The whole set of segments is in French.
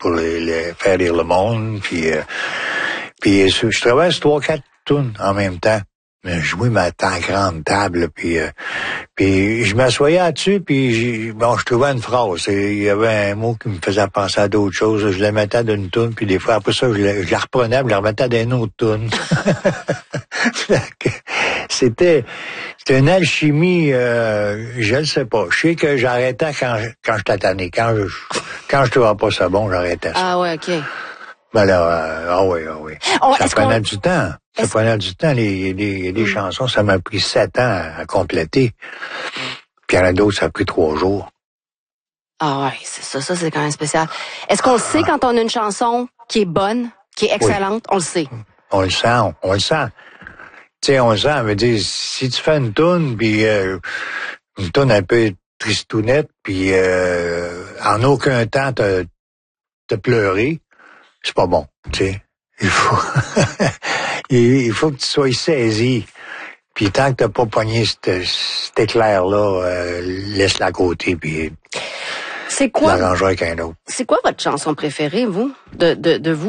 pour faire rire le monde. Puis je travaille sur 3-4 tunes en même temps. Mais je jouais ma grande table, puis je m'assoyais là-dessus, puis je trouvais une phrase. Il y avait un mot qui me faisait penser à d'autres choses. Je le mettais d'une toune, puis des fois, après ça, je la reprenais, puis je la remettais d'une autre toune. C'était une alchimie, je le sais pas. Je sais que j'arrêtais quand j'étais tanné. Quand je trouvais pas ça bon, j'arrêtais ça. Ah ouais, OK. Ben là, ah oui. Ça prenait du temps. Ça prenait du temps. Les chansons, ça m'a pris 7 ans à compléter. Puis il y en a d'autres, ça a pris 3 jours. Ah ouais, c'est ça. Ça, c'est quand même spécial. Est-ce qu'on le sait quand on a une chanson qui est bonne, qui est excellente? Oui. On le sait. On le sent. Tu sais, on le sent. Ça veut dire, si tu fais une toune, puis une toune un peu tristounette, puis en aucun temps t'as pleuré, c'est pas bon, tu sais. Il faut que tu sois saisi. Puis tant que t'as pas pogné cet éclair-là, laisse-la à côté, puis l'arranger avec un autre. C'est quoi votre chanson préférée, vous? De vous?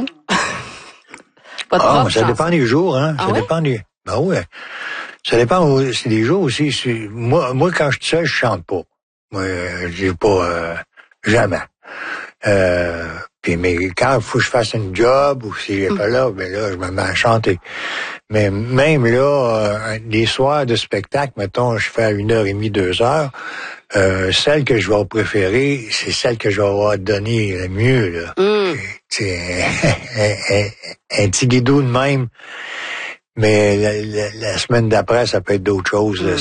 Ça dépend des jours, hein. Ça dépend des... Ben ouais. Ça dépend, c'est des jours aussi. Moi, quand je suis seul, je chante pas. Moi, j'ai pas... jamais. Mais quand il faut que je fasse une job ou si j'ai pas là, ben là, je me mets à chanter. Mais même là, les soirs de spectacle, mettons, je fais à 1h30, 2h, celle que je vais préférer, c'est celle que je vais avoir donné le mieux, là. C'est un petit guidou de même. Mais la semaine d'après, ça peut être d'autres choses, là.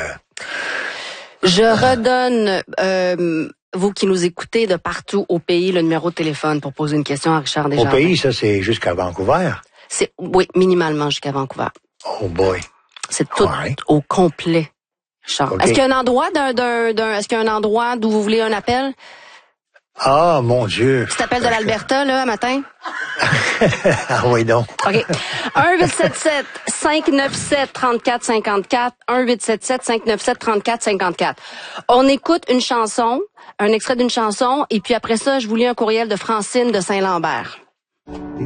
Je redonne, vous qui nous écoutez de partout au pays, le numéro de téléphone pour poser une question à Richard Desjardins. Au pays, ça, c'est jusqu'à Vancouver? Oui, minimalement jusqu'à Vancouver. Oh boy. C'est tout au complet, Richard. Okay. Est-ce qu'il y a un endroit est-ce qu'il y a un endroit d'où vous voulez un appel? Ah, mon Dieu. Petit appel de l'Alberta, là, matin? Ah oui, donc. OK. 1-877-597-3454. 1-877-597-3454. On écoute une chanson, un extrait d'une chanson, et puis après ça, je vous lis un courriel de Francine de Saint-Lambert.